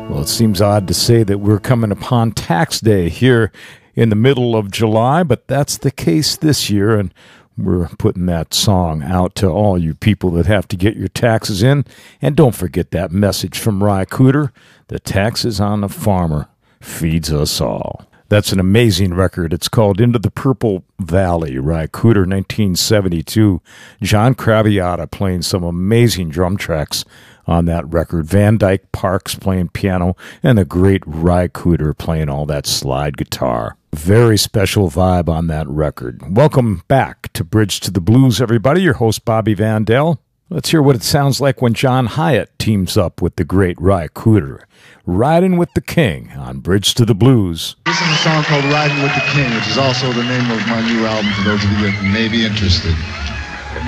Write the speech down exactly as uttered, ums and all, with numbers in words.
Well, it seems odd to say that we're coming upon tax day here in the middle of July, but that's the case this year, and we're putting that song out to all you people that have to get your taxes in. And don't forget that message from Ry Cooder: the taxes on the farmer feeds us all. That's an amazing record. It's called Into the Purple Valley. Ry Cooder, nineteen seventy-two. John Craviata playing some amazing drum tracks on that record. Van Dyke Parks playing piano, and the great Ry Cooder playing all that slide guitar. Very special vibe on that record. Welcome back to Bridge to the Blues, everybody. Your host, Bobby Vandell. Let's hear what it sounds like when John Hyatt teams up with the great Ry Cooder. Riding with the King on Bridge to the Blues. This is a song called Riding with the King, which is also the name of my new album for those of you that may be interested.